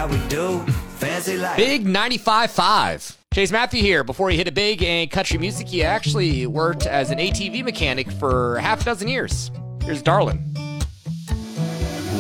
how we do. Fancy life. Big 95.5. Chase Matthew here. Before he hit it big in country music, he actually worked as an ATV mechanic for half a dozen years. Here's Darlin'.